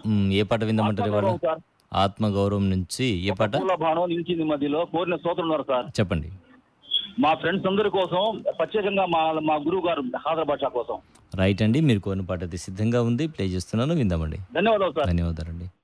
ఏ పాట విందామంటారు ఇవాళ? ఆత్మగౌరవం సార్. ఆత్మగౌరవం నుంచి ఏ ఒక పాట? పూల బాణం నిలిచింది మధ్యలో కోరిన స్తోత్రం ఉన్నారు సార్. చెప్పండి. మా ఫ్రెండ్స్ అందరి కోసం, ప్రత్యేకంగా మా మా గురువు గారు హాజర్ భాష కోసం. రైట్ అండి. మీరు కోరిన పాట అయితే సిద్ధంగా ఉంది. ప్లే చేస్తున్నాను, విందామండి. ధన్యవాదాలు సార్. ధన్యవాదాలండి.